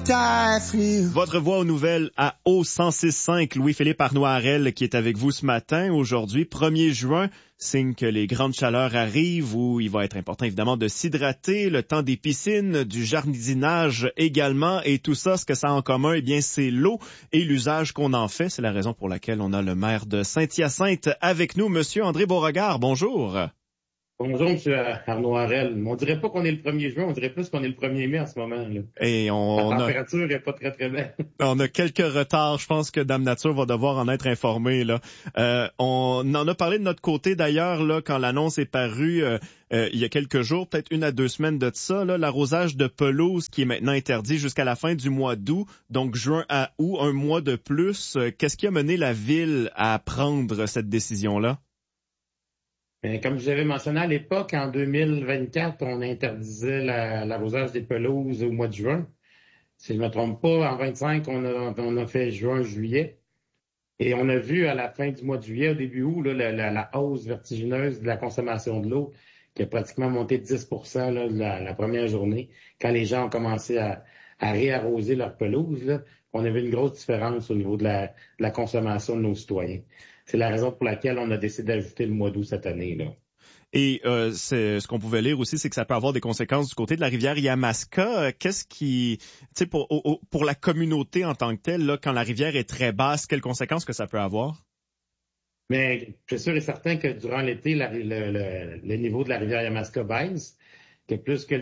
die for you. Votre voix aux nouvelles à O106.5, Louis-Philippe Arnoirel qui est avec vous ce matin. Aujourd'hui, 1er juin, signe que les grandes chaleurs arrivent où il va être important évidemment de s'hydrater, le temps des piscines, du jardinage également et tout ça, ce que ça a en commun, eh bien c'est l'eau et l'usage qu'on en fait. C'est la raison pour laquelle on a le maire de Saint-Hyacinthe avec nous, Monsieur André Beauregard. Bonjour. Bonjour, M. Arnoirel. On dirait pas qu'on est le 1er juin, on dirait plus qu'on est le 1er mai en ce moment. Là. Et la température est pas très, très belle. On a quelques retards. Je pense que Dame Nature va devoir en être informée. Là. On en a parlé de notre côté d'ailleurs là quand l'annonce est parue il y a quelques jours, peut-être 1 à 2 semaines de ça, là, l'arrosage de pelouse qui est maintenant interdit jusqu'à la fin du mois d'août, donc juin à août, un mois de plus. Qu'est-ce qui a mené la ville à prendre cette décision-là? Comme je l'avais mentionné à l'époque, en 2024, on interdisait l'arrosage des pelouses au mois de juin. Si je ne me trompe pas, en 25, on a fait juin, juillet. Et on a vu à la fin du mois de juillet, au début août, là, la hausse vertigineuse de la consommation de l'eau qui a pratiquement monté de 10 là, la première journée. Quand les gens ont commencé à réarroser leurs pelouses, là, on avait une grosse différence au niveau de la consommation de nos citoyens. C'est la raison pour laquelle on a décidé d'ajouter le mois d'août cette année, là. Et ce qu'on pouvait lire aussi, c'est que ça peut avoir des conséquences du côté de la rivière Yamaska. Qu'est-ce qui, tu sais, pour la communauté en tant que telle, là, quand la rivière est très basse, quelles conséquences que ça peut avoir? Mais je suis sûr et certain que durant l'été, le niveau de la rivière Yamaska baisse, que plus que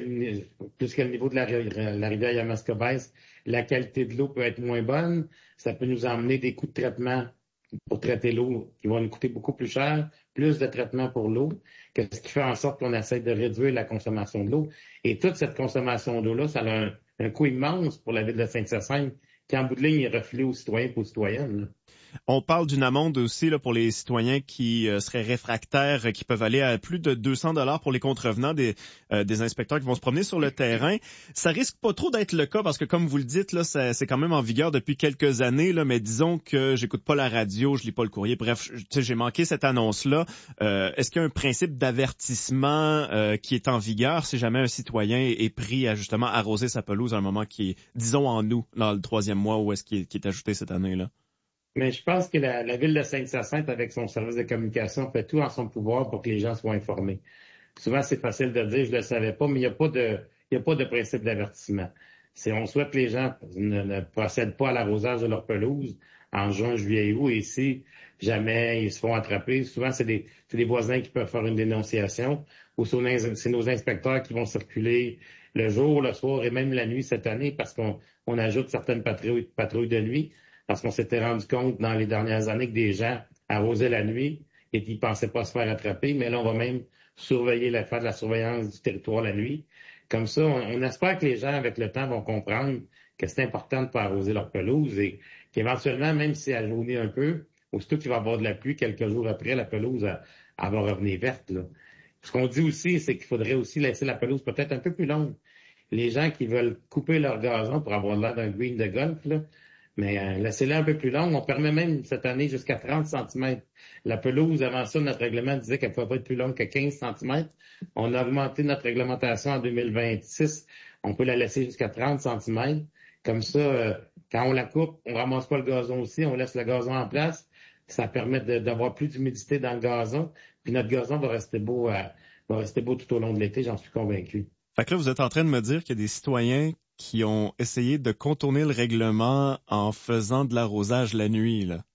le niveau de la rivière Yamaska baisse, la qualité de l'eau peut être moins bonne. Ça peut nous emmener des coûts de traitement pour traiter l'eau qui vont nous coûter beaucoup plus cher, plus de traitement pour l'eau, ce qui fait en sorte qu'on essaie de réduire la consommation de l'eau. Et toute cette consommation d'eau-là, ça a un coût immense pour la ville de Saint-Hyacinthe, qui en bout de ligne est refilé aux citoyens et aux citoyennes, là. On parle d'une amende aussi là, pour les citoyens qui seraient réfractaires, qui peuvent aller à plus de 200 $ pour les contrevenants des inspecteurs qui vont se promener sur le terrain. Ça risque pas trop d'être le cas parce que, comme vous le dites, là, c'est quand même en vigueur depuis quelques années. Là, mais disons que j'écoute pas la radio, je lis pas le courrier. Bref, j'ai manqué cette annonce-là. Est-ce qu'il y a un principe d'avertissement qui est en vigueur si jamais un citoyen est pris à justement arroser sa pelouse à un moment qui est, disons, en août, dans le 3e mois, où est-ce qui est ajouté cette année-là? Mais je pense que la ville de Saint-Hyacinthe, avec son service de communication, fait tout en son pouvoir pour que les gens soient informés. Souvent, c'est facile de dire, je ne le savais pas, mais il n'y a pas de principe d'avertissement. On souhaite que les gens ne procèdent pas à l'arrosage de leur pelouse en juin, juillet et août. Et si jamais ils se font attraper, souvent, c'est des voisins qui peuvent faire une dénonciation ou c'est nos inspecteurs qui vont circuler le jour, le soir et même la nuit cette année parce qu'on ajoute certaines patrouilles de nuit. Parce qu'on s'était rendu compte dans les dernières années que des gens arrosaient la nuit et qu'ils ne pensaient pas se faire attraper. Mais là, on va même faire de la surveillance du territoire la nuit. Comme ça, on espère que les gens, avec le temps, vont comprendre que c'est important de ne pas arroser leur pelouse et qu'éventuellement, même si elle jaunit un peu, aussitôt qu'il va y avoir de la pluie, quelques jours après, la pelouse elle va revenir verte, là. Ce qu'on dit aussi, c'est qu'il faudrait aussi laisser la pelouse peut-être un peu plus longue. Les gens qui veulent couper leur gazon pour avoir l'air d'un green de golf, là, mais laissez-la un peu plus longue. On permet même cette année jusqu'à 30 cm. La pelouse, avant ça, notre règlement disait qu'elle ne pouvait pas être plus longue que 15 cm. On a augmenté notre réglementation en 2026. On peut la laisser jusqu'à 30 cm. Comme ça, quand on la coupe, on ramasse pas le gazon aussi, on laisse le gazon en place. Ça permet d'avoir plus d'humidité dans le gazon. Puis notre gazon va rester beau tout au long de l'été, j'en suis convaincu. Fait que là, vous êtes en train de me dire qu'il y a des citoyens qui ont essayé de contourner le règlement en faisant de l'arrosage la nuit, là.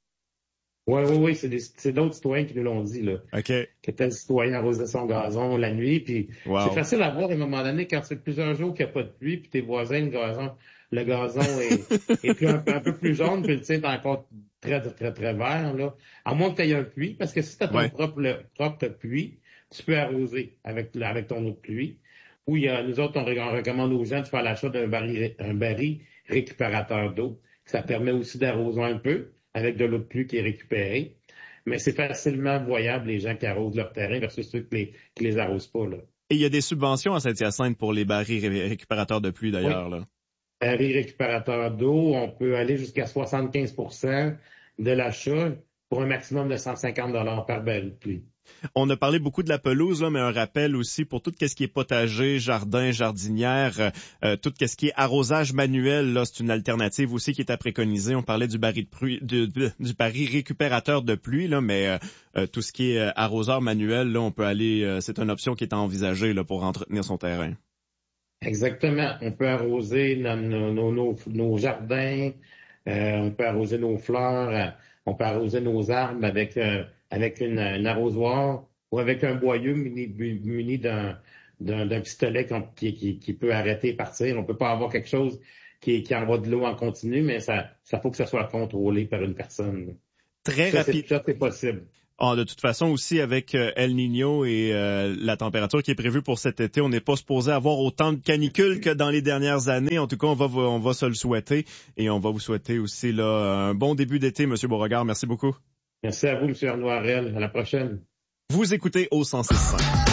Oui, c'est d'autres citoyens qui nous l'ont dit, là. OK. Que tel citoyen arrosait son gazon la nuit, puis C'est facile à voir à un moment donné quand c'est plusieurs jours qu'il n'y a pas de pluie, puis tes voisins, le gazon est plus, un peu plus jaune, puis le tien est encore très, très, très vert, là. À moins que tu aies un puits, parce que si tu as ton propre puits, tu peux arroser avec ton eau de pluie. Ou nous autres, on recommande aux gens de faire l'achat d'un baril récupérateur d'eau. Ça permet aussi d'arroser un peu avec de l'eau de pluie qui est récupérée. Mais c'est facilement voyable les gens qui arrosent leur terrain versus ceux qui les arrosent pas, là. Et il y a des subventions à Saint-Hyacinthe pour les barils récupérateurs de pluie, d'ailleurs, là. Baril récupérateur d'eau, on peut aller jusqu'à 75 % de l'achat. pour un maximum de 150 $ par baril de pluie. On a parlé beaucoup de la pelouse, là, mais un rappel aussi pour tout ce qui est potager, jardin, jardinière, tout ce qui est arrosage manuel, là, c'est une alternative aussi qui est à préconiser. On parlait du baril de pluie, du baril récupérateur de pluie, là, mais tout ce qui est arroseur manuel, là, on peut aller, c'est une option qui est envisagée là, pour entretenir son terrain. Exactement. On peut arroser nos jardins, on peut arroser nos fleurs, on peut arroser nos arbres avec un arrosoir ou avec un boyau muni d'un pistolet qui peut arrêter et partir. On peut pas avoir quelque chose qui envoie de l'eau en continu, mais ça faut que ça soit contrôlé par une personne. Très rapide. Ça, c'est possible. Ah, de toute façon aussi avec El Niño et la température qui est prévue pour cet été, on n'est pas supposé avoir autant de canicules que dans les dernières années. En tout cas, on va se le souhaiter et on va vous souhaiter aussi là un bon début d'été, Monsieur Beauregard. Merci beaucoup. Merci à vous, M. Arnoirel. À la prochaine. Vous écoutez au 106.5.